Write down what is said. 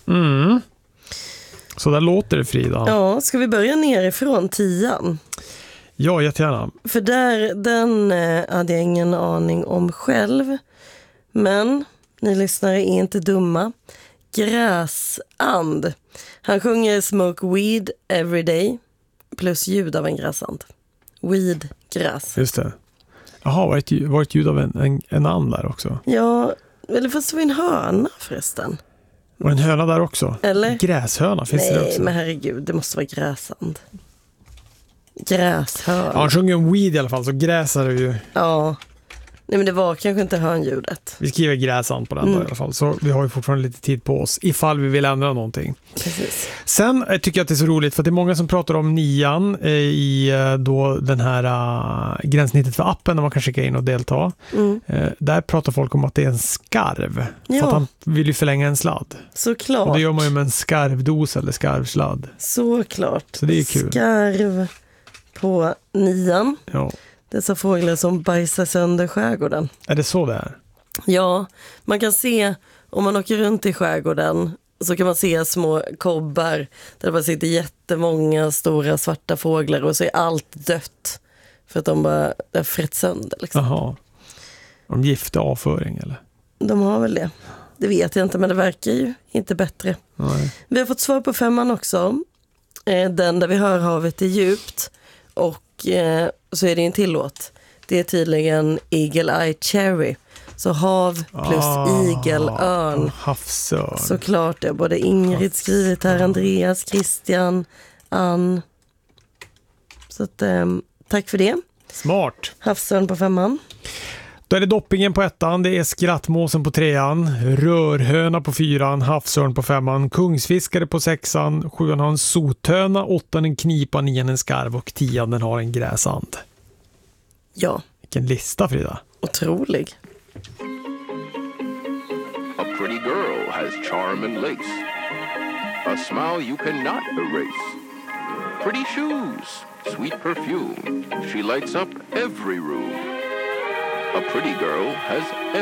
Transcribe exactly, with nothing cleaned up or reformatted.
Mm. Så där låter det, Frida. Ja, ska vi börja nerifrån tian? Ja, jättegärna. För där, den eh, hade jag ingen aning om själv. Men ni lyssnare är inte dumma. Gräsand. Han sjunger Smoke Weed Every Day plus ljud av en gräsand. Weed, gräs. Just det. Jaha, var det, var det ljud av en, en, en and där också? Ja, eller fast det var en höna förresten. Var det en höna där också? Eller? Gräshöna, finns Nej, det också? men herregud, det måste vara gräsand. Gräshörn. Ja, han sjunger en weed i alla fall, så gräs är det ju. Ja. Nej, men det var kanske inte hörnljudet. Vi skriver gräsand på den mm. då, i alla fall. Så vi har ju fortfarande lite tid på oss ifall vi vill ändra någonting. Precis. Sen eh, tycker jag att det är så roligt för att det är många som pratar om nian eh, i eh, då den här uh, gränssnittet för appen när man kan skicka in och delta. Mm. Eh, där pratar folk om att det är en skarv. Ja. För att han vill ju förlänga en sladd. Såklart. Och det gör man ju med en skarvdos eller skarvsladd. Såklart. Så det är kul. Skarv på nian. Ja. Dessa fåglar som bajsar sönder skärgården. Är det så det är? Ja, man kan se, om man åker runt i skärgården så kan man se små kobbar där det bara sitter jättemånga stora svarta fåglar och så är allt dött. För att de bara är frätt sönder. Liksom. Jaha. De gifte avföring eller? De har väl det. Det vet jag inte, men det verkar ju inte bättre. Nej. Vi har fått svar på femman också. Den där vi hör havet är djupt. Och eh, så är det en till låt. Det är tydligen Eagle Eye Cherry. Så hav plus ah, igel, örn. Havsörn. Såklart det. Både Ingrid skrivit här, Andreas, Christian, Ann. Så att, eh, tack för det. Smart. Havsörn på femman. Då är det doppingen på ettan, det är skrattmåsen på trean, rörhöna på fyran, havsörn på femman, kungsfiskare på sexan, sjuan har en sothöna, åttan en knipa, nian en skarv och tian den har en gräsand. Ja. Vilken lista, Frida. Otrolig. A pretty girl has charm and lace, a smile you cannot erase, pretty shoes, sweet perfume, she lights up every room. A pretty girl has